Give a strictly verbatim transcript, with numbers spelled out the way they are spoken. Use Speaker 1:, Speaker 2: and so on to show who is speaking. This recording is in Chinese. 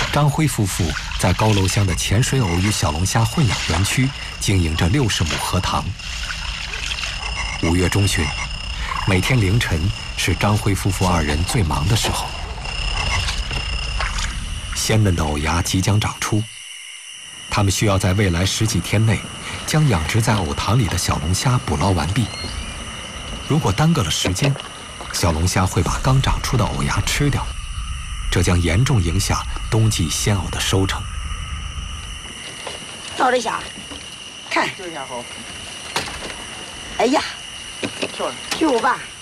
Speaker 1: 张辉夫妇在高楼乡的潜水偶与小龙虾混养园区经营着六十亩荷塘。五月中旬，每天凌晨是张辉夫妇二人最忙的时候。鲜嫩的藕芽即将长出，他们需要在未来十几天内将养殖在藕塘里的小龙虾捕捞完毕。如果耽搁了时间，小龙虾会把刚长出的藕芽吃掉，这将严重影响冬季鲜藕的收成。
Speaker 2: 照这下，看，
Speaker 3: 这下好。
Speaker 2: 哎呀，
Speaker 3: 漂亮，
Speaker 2: 巨无霸。